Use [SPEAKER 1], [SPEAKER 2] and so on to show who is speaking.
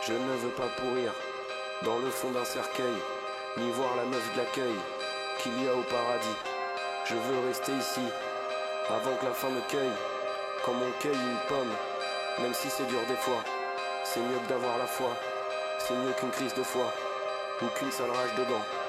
[SPEAKER 1] Je ne veux pas pourrir dans le fond d'un cercueil, ni voir la meuf de l'accueil qu'il y a au paradis. Je veux rester ici avant que la fin me cueille, comme on cueille une pomme, même si c'est dur des fois. C'est mieux que d'avoir la foi, c'est mieux qu'une crise de foi ou qu'une sale rage dedans.